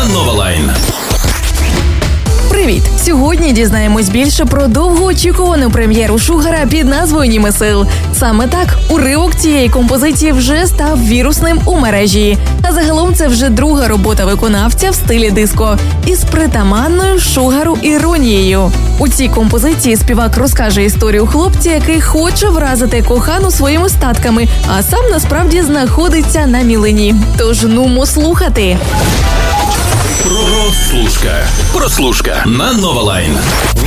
Новалайн. Привіт! Сьогодні дізнаємось більше про довгоочікувану прем'єру Шугара під назвою «Німесил». Саме так, уривок цієї композиції вже став вірусним у мережі. А загалом це вже друга робота виконавця в стилі диско із притаманною Шугару іронією. У цій композиції співак розкаже історію хлопця, який хоче вразити кохану своїми статками, а сам насправді знаходиться на мілині. Тож нумо слухати. Прослушка на Новалайн.